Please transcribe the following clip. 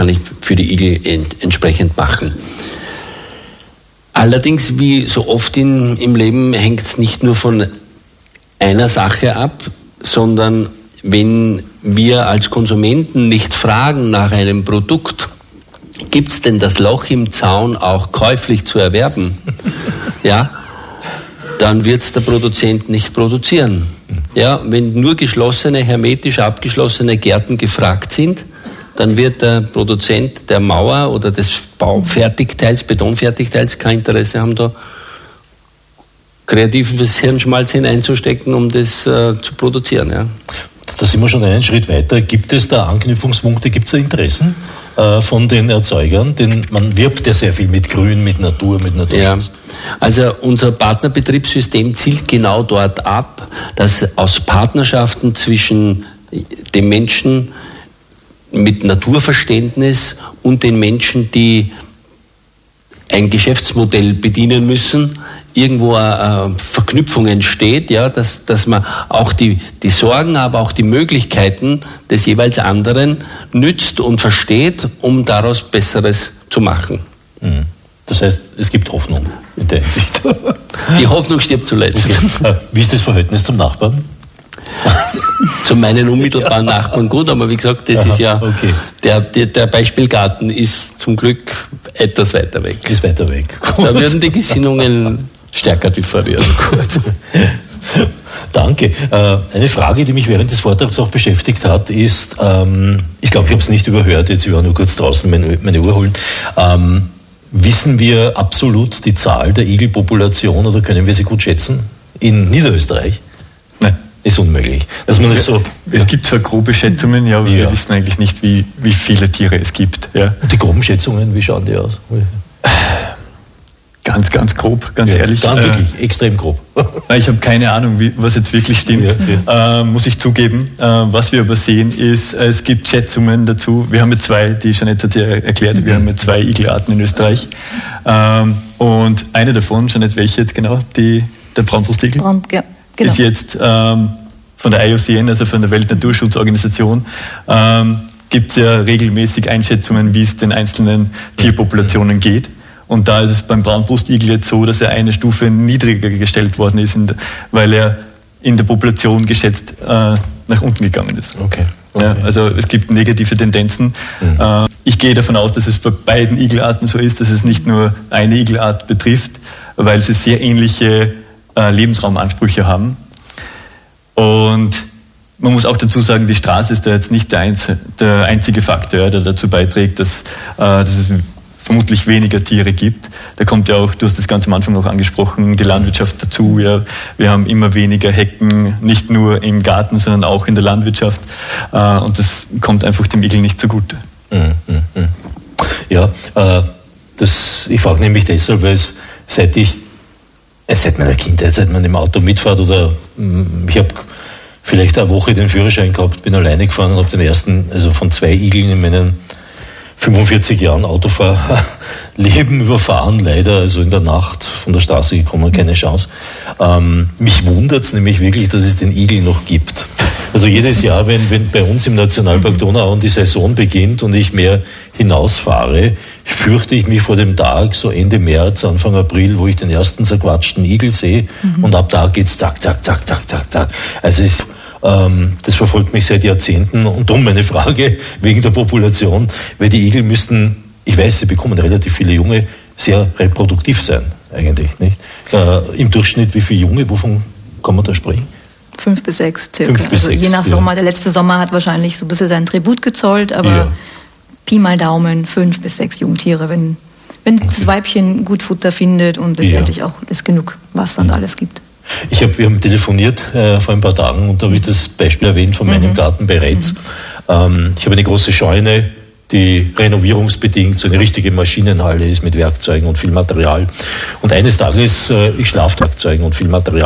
kann ich für die Igel entsprechend machen. Allerdings, wie so oft im Leben, hängt es nicht nur von einer Sache ab, sondern wenn wir als Konsumenten nicht fragen nach einem Produkt, gibt es denn das Loch im Zaun auch käuflich zu erwerben? Ja, dann wird es der Produzent nicht produzieren. Ja, wenn nur geschlossene, hermetisch abgeschlossene Gärten gefragt sind, dann wird der Produzent der Mauer oder des Baufertigteils, Betonfertigteils kein Interesse haben, da kreatives Hirnschmalz hineinzustecken, um das zu produzieren. Ja. Da sind wir schon einen Schritt weiter. Gibt es da Anknüpfungspunkte, gibt es da Interessen von den Erzeugern? Denn man wirbt ja sehr viel mit Grün, mit Natur, mit Naturschutz. Ja. Also unser Partnerbetriebssystem zielt genau dort ab, dass aus Partnerschaften zwischen dem Menschen mit Naturverständnis und den Menschen, die ein Geschäftsmodell bedienen müssen, irgendwo eine Verknüpfung entsteht, ja, dass man auch die Sorgen, aber auch die Möglichkeiten des jeweils anderen nützt und versteht, um daraus Besseres zu machen. Das heißt, es gibt Hoffnung in der Hinsicht. Die Hoffnung stirbt zuletzt. Okay. Wie ist das Verhältnis zum Nachbarn? Zu meinen unmittelbaren Nachbarn gut, aber wie gesagt, das ist ja, okay. Der Beispielgarten ist zum Glück etwas weiter weg. Ist weiter weg. Gut. Da würden die Gesinnungen stärker differieren. Gut. Danke. Eine Frage, die mich während des Vortrags auch beschäftigt hat, ist, ich glaube, ich habe es nicht überhört, jetzt ich war nur kurz draußen meine Uhr holen. Wissen wir absolut die Zahl der Igelpopulation oder können wir sie gut schätzen in Niederösterreich? Nein. Ist unmöglich. Dass man das so, es gibt zwar grobe Schätzungen, ja, aber wir wissen eigentlich nicht, wie viele Tiere es gibt. Ja. Und die groben Schätzungen, wie schauen die aus? Ganz, ganz grob, ganz ehrlich. Dann wirklich, extrem grob. Ich habe keine Ahnung, was jetzt wirklich stimmt, muss ich zugeben. Was wir aber sehen ist, es gibt Schätzungen dazu. Wir haben ja zwei, die Jeanette hat ja erklärt, wir haben ja 2 Igelarten in Österreich. Und eine davon, Jeanette, welche jetzt genau? Der Braunbrustigel? Genau. Ist jetzt von der IUCN, also von der Weltnaturschutzorganisation, gibt es ja regelmäßig Einschätzungen, wie es den einzelnen Tierpopulationen geht. Und da ist es beim Braunbrustigel jetzt so, dass er eine Stufe niedriger gestellt worden ist, weil er in der Population geschätzt nach unten gegangen ist. Okay. Ja, also es gibt negative Tendenzen. Ich gehe davon aus, dass es bei beiden Igelarten so ist, dass es nicht nur eine Igelart betrifft, weil sie sehr ähnliche Lebensraumansprüche haben. Und man muss auch dazu sagen, die Straße ist da jetzt nicht der einzige Faktor, der dazu beiträgt, dass es vermutlich weniger Tiere gibt. Da kommt ja auch, du hast das ganz am Anfang auch angesprochen, die Landwirtschaft dazu. Ja. Wir haben immer weniger Hecken, nicht nur im Garten, sondern auch in der Landwirtschaft. Und das kommt einfach dem Igel nicht zugute. Ja, ich frage nämlich deshalb, weil seit meiner Kindheit, seit man im Auto mitfährt oder ich habe vielleicht eine Woche den Führerschein gehabt, bin alleine gefahren und habe den ersten, also von 2 Igeln in meinen 45 Jahren Autofahrleben überfahren, leider, also in der Nacht von der Straße gekommen, keine Chance. Mich wundert es nämlich wirklich, dass es den Igel noch gibt. Also jedes Jahr, wenn bei uns im Nationalpark Donauauen die Saison beginnt und ich mehr hinausfahre, fürchte ich mich vor dem Tag, so Ende März, Anfang April, wo ich den ersten zerquatschten Igel sehe und ab da geht's zack, zack, zack, zack, zack, zack. Also das verfolgt mich seit Jahrzehnten und darum meine Frage wegen der Population, weil die Igel müssten, ich weiß, sie bekommen relativ viele Junge, sehr reproduktiv sein eigentlich, nicht? Im Durchschnitt wie viele Junge, wovon kann man da sprechen? 5 bis 6 circa. 5 bis 6, je nach Sommer. Der letzte Sommer hat wahrscheinlich so ein bisschen sein Tribut gezollt, aber Pi mal Daumen 5 bis 6 Jungtiere, wenn das Weibchen gut Futter findet und letztendlich auch es genug Wasser und alles gibt. Wir haben telefoniert vor ein paar Tagen und da habe ich das Beispiel erwähnt von meinem Garten bei Retz. Ich habe eine große Scheune, die renovierungsbedingt so eine richtige Maschinenhalle ist mit Werkzeugen und viel Material. Und eines Tages, ich schlafe Werkzeugen und viel Material.